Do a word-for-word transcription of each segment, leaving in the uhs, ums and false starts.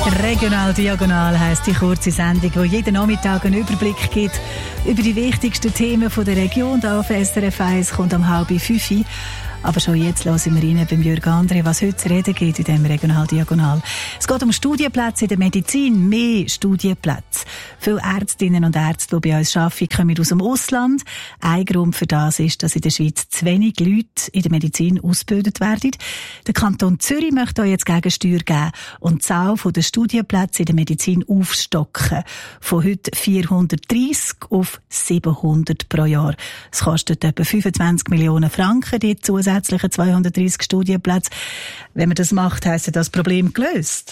Regional Diagonal heisst die kurze Sendung, die jeden Nachmittag einen Überblick gibt über die wichtigsten Themen der Region. Hier auf S R F eins kommt um halb fünf. Aber schon jetzt hören wir rein beim Jürg André, was heute zu reden geht in diesem Regional Diagonal. Es geht um Studienplätze in der Medizin, mehr Studienplätze. Viele Ärztinnen und Ärzte, die bei uns arbeiten, kommen aus dem Ausland. Ein Grund für das ist, dass in der Schweiz zu wenig Leute in der Medizin ausgebildet werden. Der Kanton Zürich möchte hier jetzt Gegensteuer geben und die Zahl der Studienplätze in der Medizin aufstocken. Von heute vierhundertdreissig auf siebenhundert pro Jahr. Es kostet etwa fünfundzwanzig Millionen Franken, die zusätzlichen zweihundertdreissig Studienplätze. Wenn man das macht, heisst das Problem gelöst?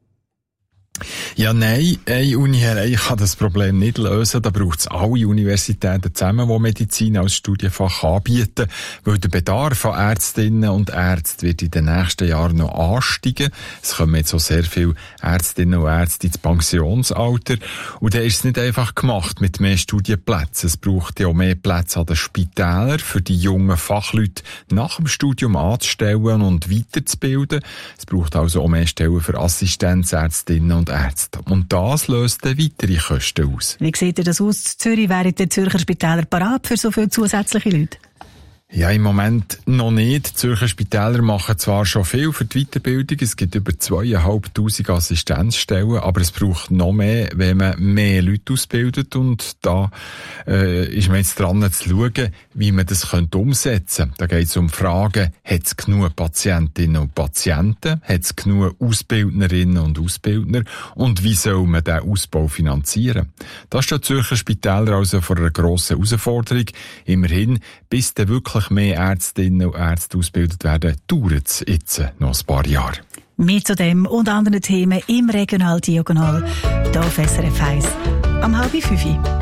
Ja, nein, eine Uni allein kann das Problem nicht lösen. Da braucht es alle Universitäten zusammen, die Medizin als Studienfach anbieten, weil der Bedarf an Ärztinnen und Ärzten wird in den nächsten Jahren noch ansteigen. Es kommen jetzt so sehr viele Ärztinnen und Ärzte ins Pensionsalter. Und dann ist es nicht einfach gemacht mit mehr Studienplätzen. Es braucht ja auch mehr Plätze an den Spitälern, für die jungen Fachleute nach dem Studium anzustellen und weiterzubilden. Es braucht also auch mehr Stellen für Assistenzärztinnen und Ärzte. Und das löst dann weitere Kosten aus. Wie sieht das aus? In Zürich wären die Zürcher Spitäler parat für so viele zusätzliche Leute? Ja, im Moment noch nicht. Die Zürcher Spitäler machen zwar schon viel für die Weiterbildung. Es gibt über zweieinhalbtausend Assistenzstellen, aber es braucht noch mehr, wenn man mehr Leute ausbildet. Und da äh, ist man jetzt dran zu schauen, wie man das könnte umsetzen könnte. Da geht es um Fragen, hat es genug Patientinnen und Patienten? Hat es genug Ausbildnerinnen und Ausbildner? Und wie soll man diesen Ausbau finanzieren? Da steht die Zürcher Spitäler also vor einer grossen Herausforderung. Immerhin, bis der wirklich mehr Ärztinnen und Ärzte ausgebildet werden, dauert es jetzt noch ein paar Jahre. Mehr zu dem und anderen Themen im Regional Diagonal hier auf S R F eins am halb fünf.